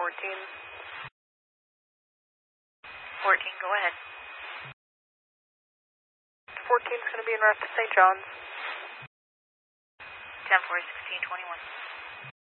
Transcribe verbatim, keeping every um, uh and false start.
fourteen. fourteen, go ahead. fourteen is going to be en route to Saint John's. ten four, sixteen twenty-one.